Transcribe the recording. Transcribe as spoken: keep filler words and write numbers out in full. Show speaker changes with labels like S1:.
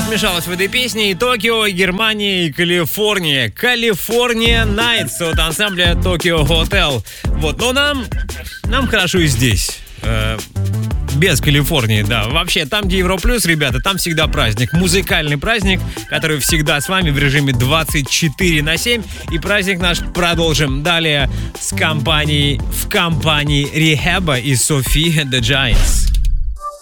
S1: смешалось в этой песне. И Токио, и Германия, и Калифорния. Калифорния Найтс от ансамбля Tokyo Hotel. Вот, но нам, нам хорошо и здесь. Э, без Калифорнии, да. Вообще, там, где Европлюс, ребята, там всегда праздник. Музыкальный праздник, который всегда с вами в режиме двадцать четыре на семь. И праздник наш продолжим далее с компанией, в компании Rehab и Sophie the Giants.